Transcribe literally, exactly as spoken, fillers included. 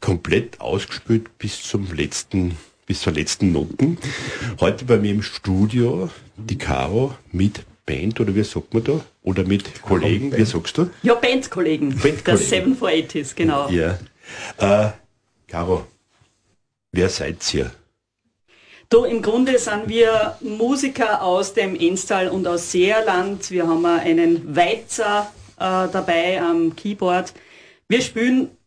komplett ausgespielt bis zum letzten, bis zur letzten Noten. Heute bei mir im Studio die Caro mit Band, oder wie sagt man da? Oder mit Kollegen, wie sagst du? Ja, Bandkollegen. Bandkollegen. Der seven four eighties, genau. Ja. Äh, Caro, wer seid ihr? Du, im Grunde sind wir Musiker aus dem Enstal und aus Seerland. Wir haben einen Weizer äh, dabei am Keyboard. Wir spielen